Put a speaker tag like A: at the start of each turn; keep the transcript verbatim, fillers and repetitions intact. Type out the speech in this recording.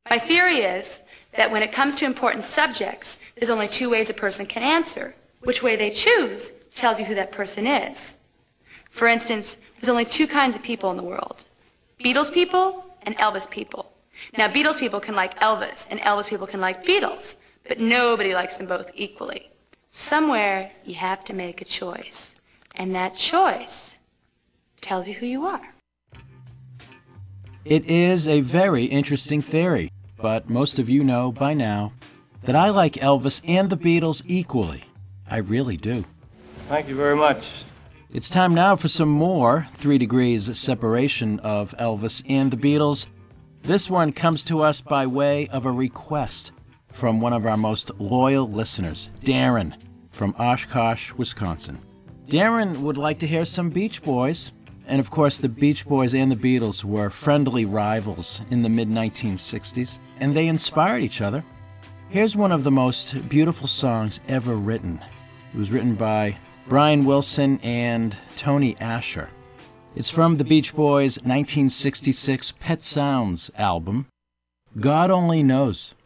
A: My theory is that when it comes to important subjects, there's only two ways a person can answer. Which way they choose tells you who that person is. For instance, there's only two kinds of people in the world. Beatles people and Elvis people. Now, Beatles people can like Elvis, and Elvis people can like Beatles, but nobody likes them both equally. Somewhere you have to make a choice, and that choice tells you who you are.
B: It is a very interesting theory, but most of you know by now that I like Elvis and the Beatles equally. I really do.
C: Thank you very much.
B: It's time now for some more Three Degrees separation of Elvis and the Beatles. This one comes to us by way of a request from one of our most loyal listeners, Darren, from Oshkosh, Wisconsin. Darren would like to hear some Beach Boys. And of course, the Beach Boys and the Beatles were friendly rivals in the mid nineteen sixties, and they inspired each other. Here's one of the most beautiful songs ever written. It was written by Brian Wilson and Tony Asher. It's from the Beach Boys' nineteen sixty-six Pet Sounds album, God Only Knows.